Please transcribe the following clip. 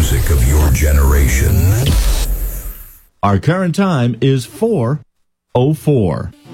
music of your generation. Our current time is 4:04.